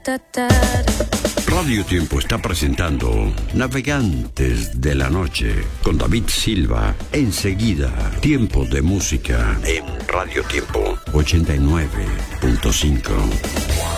Radio Tiempo está presentando Navegantes de la Noche con David Silva. Enseguida, tiempo de música en Radio Tiempo 89.5.